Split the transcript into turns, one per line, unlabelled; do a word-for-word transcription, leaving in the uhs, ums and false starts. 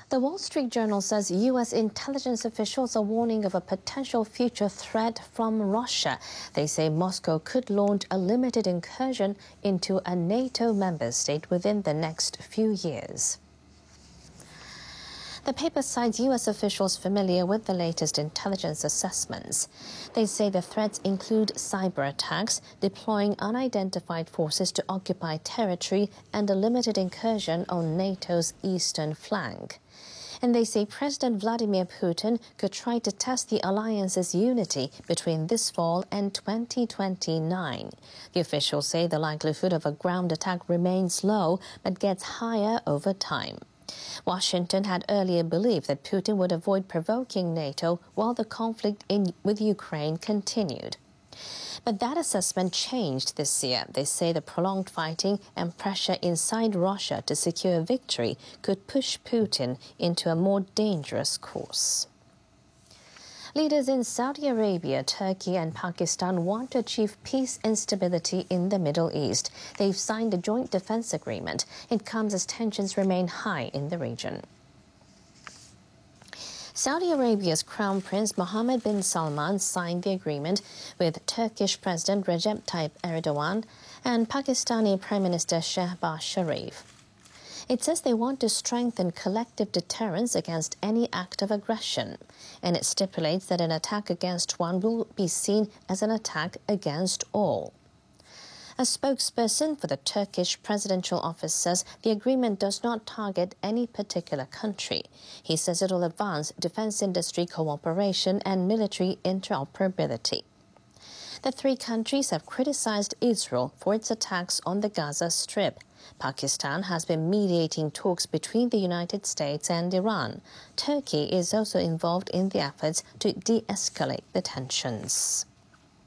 The Wall Street Journal says U S intelligence officials are warning of a potential future threat from Russia. They say Moscow could launch a limited incursion into a NATO member state within the next few years. The paper cites U S officials familiar with the latest intelligence assessments. They say the threats include cyber attacks, deploying unidentified forces to occupy territory, and a limited incursion on NATO's eastern flank. And they say President Vladimir Putin could try to test the alliance's unity between this fall and twenty twenty-nine. The officials say the likelihood of a ground attack remains low but gets higher over time. Washington had earlier believed that Putin would avoid provoking NATO while the conflict in, with Ukraine continued. But that assessment changed this year. They say the prolonged fighting and pressure inside Russia to secure victory could push Putin into a more dangerous course. Leaders in Saudi Arabia, Turkey and Pakistan want to achieve peace and stability in the Middle East. They've signed a joint defense agreement. It comes as tensions remain high in the region. Saudi Arabia's Crown Prince Mohammed bin Salman signed the agreement with Turkish President Recep Tayyip Erdogan and Pakistani Prime Minister Shehbaz Sharif. It says they want to strengthen collective deterrence against any act of aggression, and it stipulates that an attack against one will be seen as an attack against all. A spokesperson for the Turkish presidential office says the agreement does not target any particular country. He says it will advance defense industry cooperation and military interoperability. The three countries have criticized Israel for its attacks on the Gaza Strip. Pakistan has been mediating talks between the United States and Iran. Turkey is also involved in the efforts to de-escalate the tensions.